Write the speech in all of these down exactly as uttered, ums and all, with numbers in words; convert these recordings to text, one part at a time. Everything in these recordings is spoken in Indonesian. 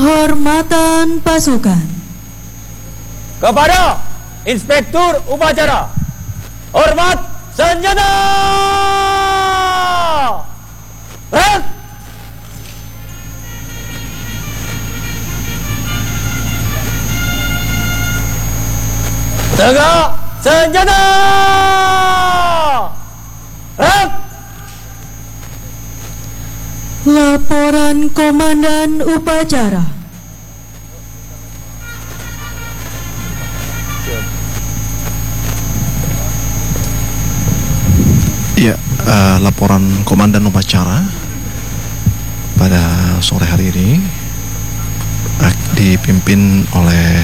Penghormatan pasukan kepada Inspektur Upacara. Hormat senjata. Red. Tegak senjata. Red. Laporan Komandan Upacara. Ya, uh, laporan Komandan Upacara pada sore hari ini dipimpin oleh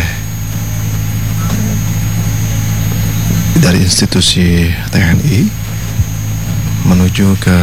dari institusi T N I menuju ke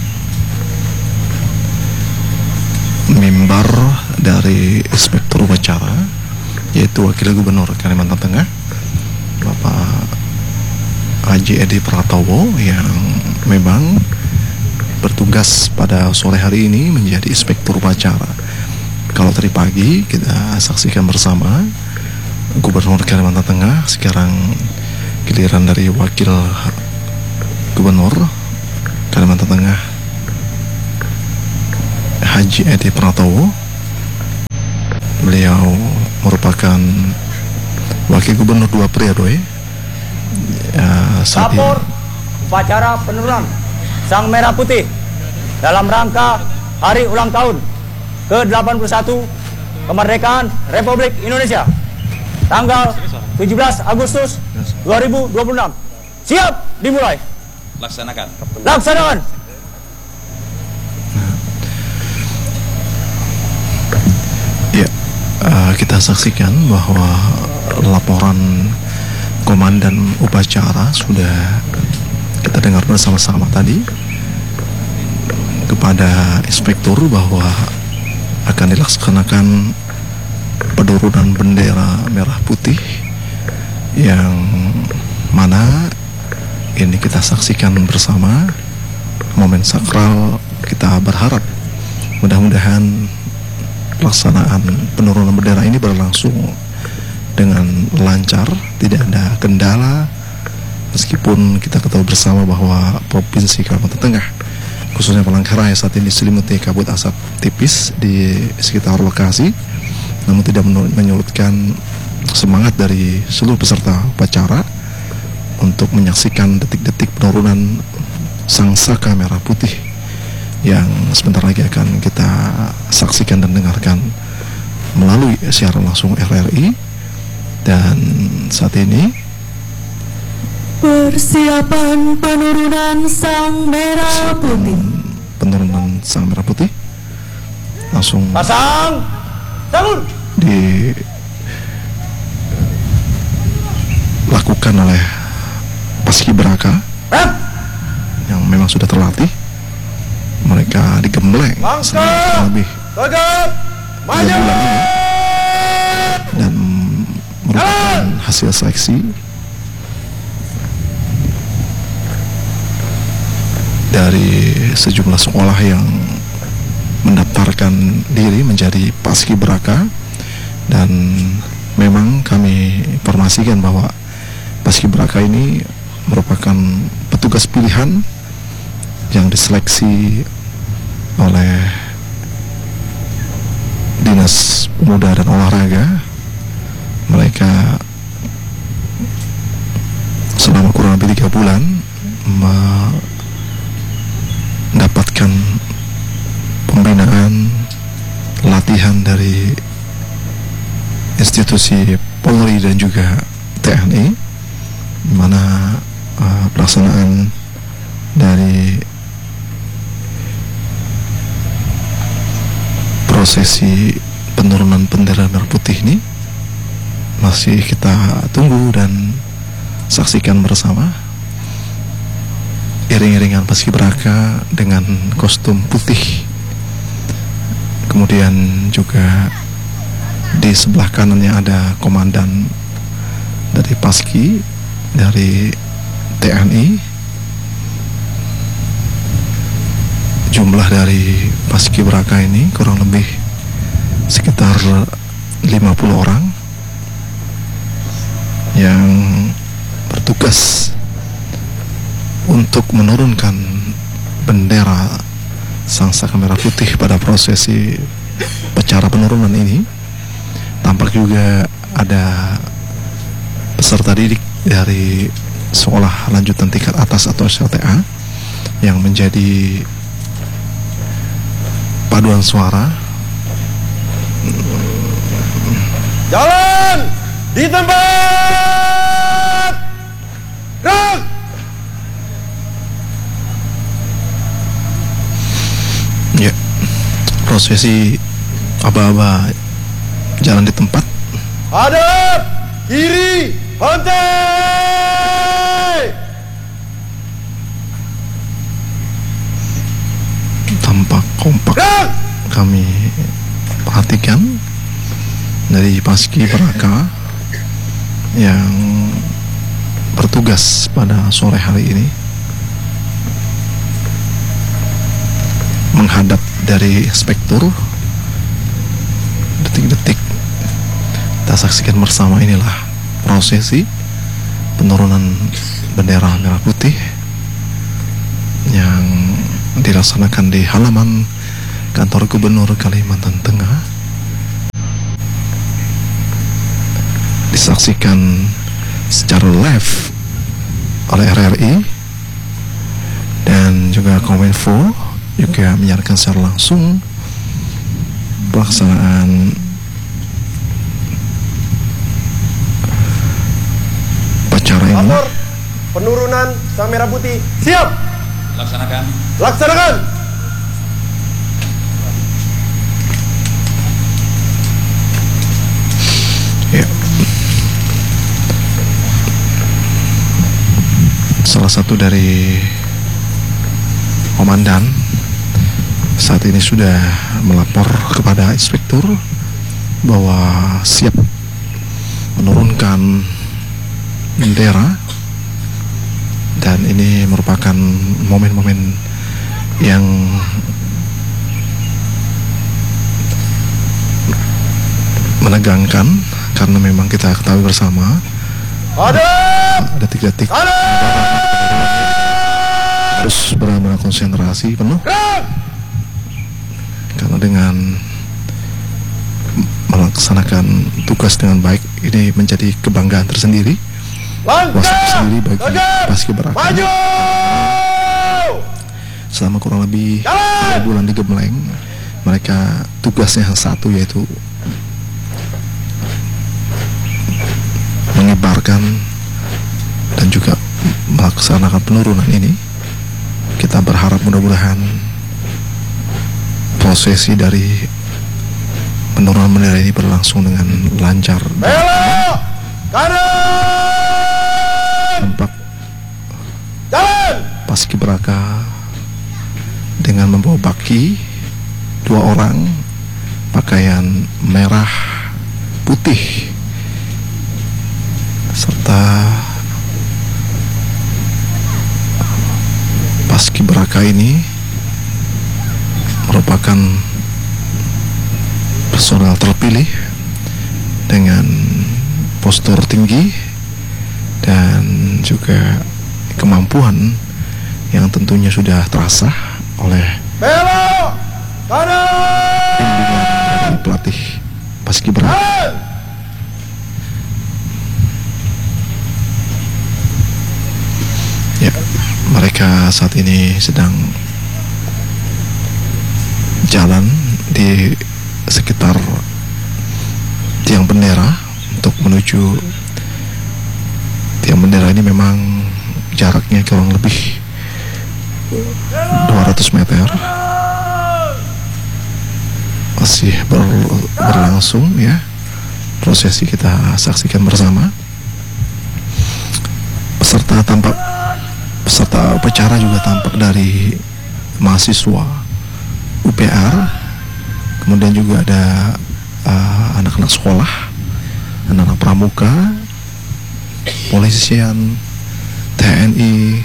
mimbar dari Inspektur Upacara, yaitu Wakil Gubernur Kalimantan Tengah Bapak Haji Edi Pratowo, yang memang bertugas pada sore hari ini menjadi Inspektur Upacara. Kalau tadi pagi kita saksikan bersama Gubernur Kalimantan Tengah, sekarang giliran dari Wakil Gubernur Kalimantan Tengah Haji Edi Pratowo. Beliau merupakan Wakil Gubernur dua periode. Ya, Lapor upacara penurunan Sang Merah Putih dalam rangka hari ulang tahun ke delapan puluh satu kemerdekaan Republik Indonesia tanggal tujuh belas Agustus dua ribu dua puluh enam. Siap dimulai. Laksanakan. Laksanakan. Ya, uh, kita saksikan bahwa laporan Komandan Upacara sudah kita dengar bersama-sama tadi kepada Inspektur bahwa akan dilaksanakan penurunan bendera merah putih, yang mana ini kita saksikan bersama momen sakral. Kita berharap mudah-mudahan pelaksanaan penurunan bendera ini berlangsung dengan lancar, tidak ada kendala, meskipun kita ketahui bersama bahwa Provinsi Kalimantan Tengah, khususnya Palangkaraya, saat ini diselimuti kabut asap tipis di sekitar lokasi, namun tidak menyurutkan semangat dari seluruh peserta upacara untuk menyaksikan detik-detik penurunan Sang Saka Merah Putih yang sebentar lagi akan kita saksikan dan dengarkan melalui siaran langsung R R I. Dan saat ini persiapan penurunan Sang Merah Putih. Penurunan Sang Merah Putih langsung pasang sabun dilakukan oleh Paskibraka yang memang sudah terlatih. Mereka digembleng selama lebih tiga bulan ini dan merupakan hasil seleksi dari sejumlah sekolah yang mendaftarkan diri menjadi Paskibraka. Dan memang kami informasikan bahwa Paskibraka ini merupakan petugas pilihan yang diseleksi oleh Dinas Pemuda dan Olahraga. Mereka selama kurang lebih tiga bulan mendapatkan pembinaan latihan dari institusi Polri dan juga T N I, di mana uh, pelaksanaan dari prosesi penurunan bendera merah putih ini masih kita tunggu dan saksikan bersama. Iring-iringan Paskibraka dengan kostum putih, kemudian juga di sebelah kanannya ada komandan dari Paski dari T N I. Jumlah dari Paskibraka ini kurang lebih sekitar lima puluh orang yang bertugas untuk menurunkan bendera Sangsaka Merah Putih pada prosesi upacara penurunan ini. Tampak juga ada peserta didik dari sekolah lanjutan tingkat atas atau S L T A yang menjadi paduan suara. Jalan di tempat. Gerak. Ya, prosesi aba-aba jalan di tempat. Hadap kiri pantai. Tampak kompak Gerak. kami perhatikan dari Paski Braka yang bertugas pada sore hari ini menghadap dari inspektur. Detik-detik kita saksikan bersama inilah prosesi penurunan bendera merah putih yang dilaksanakan di halaman kantor Gubernur Kalimantan Tengah. Disaksikan secara live oleh R R I dan juga Kominfo juga menyiarkan secara langsung pelaksanaan upacara ini. Lapor penurunan Sang Merah Putih. Siap. Laksanakan. Laksanakan. Ya. Salah satu dari komandan saat ini sudah melapor kepada inspektur bahwa siap menurunkan bendera, dan ini merupakan momen-momen yang menegangkan karena memang kita ketahui bersama Hadap. detik-detik harus benar-benar konsentrasi penuh, Gerak. karena dengan melaksanakan tugas dengan baik ini menjadi kebanggaan tersendiri, Langkah. puas tersendiri bagi Tegap. Paski Braka. Maju. Selama kurang lebih Jalan. tiga bulan di Gembleng, mereka tugasnya yang satu, yaitu mengibarkan dan juga melaksanakan penurunan ini. Kita berharap mudah-mudahan prosesi dari penurunan bendera ini berlangsung dengan lancar. Belok kanan. Tampak Jalan. Paski Braka dengan membawa baki, dua orang pakaian merah putih serta Paski Braka ini merupakan personel terpilih dengan postur tinggi dan juga kemampuan yang tentunya sudah terasa oleh Belok kanan. bimbingan dari pelatih Paski Braka. Jalan. Ya, mereka saat ini sedang jalan di sekitar tiang bendera untuk menuju tiang bendera. Ini memang jaraknya kurang lebih dua ratus meter, masih ber- berlangsung ya prosesi. Kita saksikan bersama. Peserta tampak peserta upacara juga tampak dari mahasiswa U P R, kemudian juga ada uh, anak-anak sekolah, anak-anak pramuka, polisian, T N I,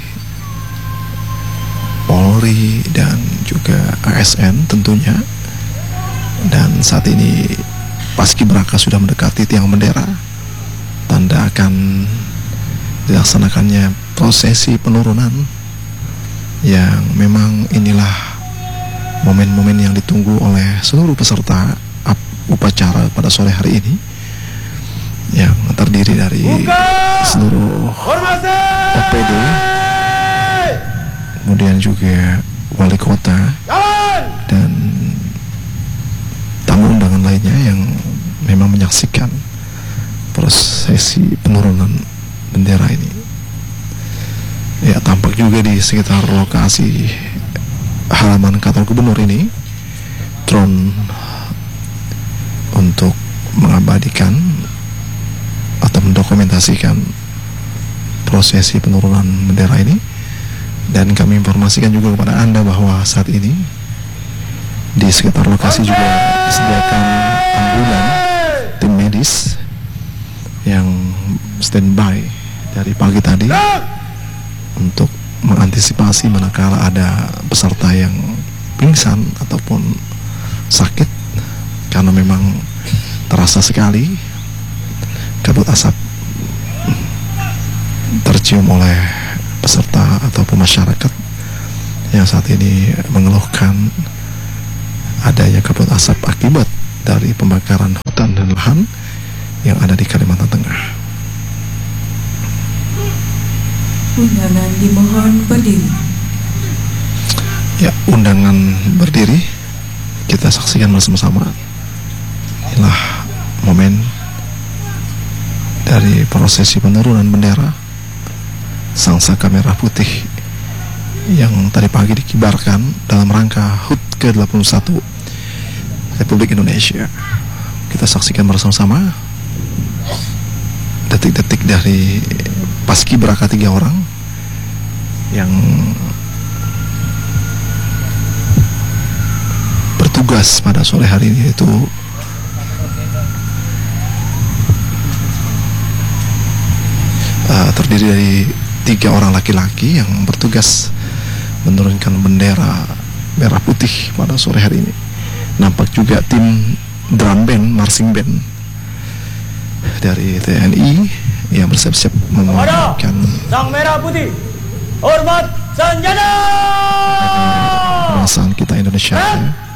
Polri, dan juga A S N tentunya Dan saat ini Paskibraka sudah mendekati tiang bendera, tanda akan dilaksanakannya prosesi penurunan, yang memang inilah momen-momen yang ditunggu oleh seluruh peserta upacara pada sore hari ini, yang terdiri dari seluruh O P D, kemudian juga wali kota dan tamu undangan lainnya yang memang menyaksikan prosesi penurunan bendera ini. Ya, tampak juga di sekitar lokasi halaman kantor gubernur ini drone untuk mengabadikan atau mendokumentasikan prosesi penurunan bendera ini. Dan kami informasikan juga kepada Anda bahwa saat ini di sekitar lokasi juga disediakan ambulan tim medis yang standby dari pagi tadi untuk mengantisipasi manakala ada peserta yang pingsan ataupun sakit, karena memang terasa sekali kabut asap tercium oleh peserta ataupun masyarakat yang saat ini mengeluhkan adanya kabut asap akibat dari pembakaran hutan dan lahan yang ada di Kalimantan Tengah. Undangan dimohon berdiri. Ya, undangan berdiri kita saksikan bersama-sama. Inilah momen dari prosesi penurunan bendera Sang Saka Merah Putih yang tadi pagi dikibarkan dalam rangka H U T ke delapan puluh satu Republik Indonesia. Kita saksikan bersama-sama detik-detik dari Paskibraka tiga orang yang bertugas pada sore hari ini, yaitu uh, terdiri dari tiga orang laki-laki yang bertugas menurunkan bendera merah putih pada sore hari ini. Nampak juga tim drum band, marching band dari T N I yang bersiap-siap memainkan Sang Merah Putih, hormat senjata. perasaan kita Indonesia ya.